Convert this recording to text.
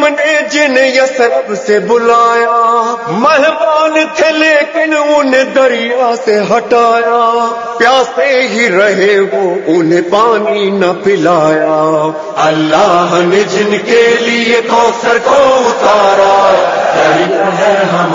ने जिन्हें यसरब से बुलाया, मेहमान थे लेकिन उन्हें दरिया से हटाया, प्यासे ही रहे वो उन्हें पानी न पिलाया। अल्लाह ने जिनके लिए कौसर को उतारा, दरिया है हम